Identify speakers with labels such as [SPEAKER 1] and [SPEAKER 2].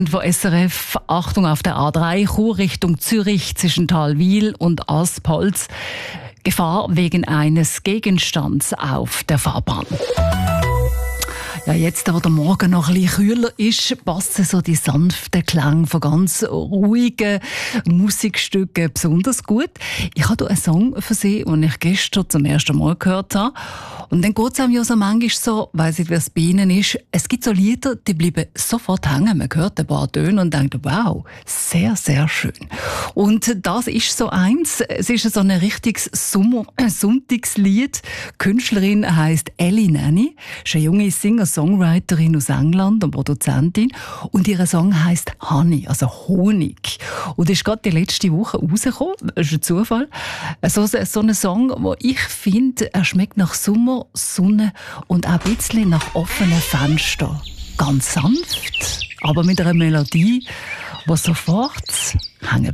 [SPEAKER 1] Von SRF, Achtung auf der A3, Chur Richtung Zürich zwischen Talwil und Aspholz. Gefahr wegen eines Gegenstands auf der Fahrbahn. Ja, jetzt, wo der Morgen noch ein bisschen kühler ist, passen so die sanften Klänge von ganz ruhigen Musikstücken besonders gut. Ich habe hier einen Song für Sie, den ich gestern zum ersten Mal gehört habe. Und dann geht es einem ja so manchmal so, weiss ich, wie es bei Ihnen ist, es gibt so Lieder, die bleiben sofort hängen. Man hört ein paar Töne und denkt, wow, sehr, sehr schön. Und das ist so eins. Es ist so ein richtiges Sonntagslied. Die Künstlerin heisst Ellie Nanny, ist eine junge Singer-Songwriterin aus England und Produzentin. Und ihr Song heisst Honey, also Honig. Und ist gerade die letzte Woche rausgekommen. Das ist ein Zufall. So ein Song, wo ich finde, er schmeckt nach Sommer, Sonne und auch ein bisschen nach offenen Fenstern. Ganz sanft, aber mit einer Melodie, die sofort hängen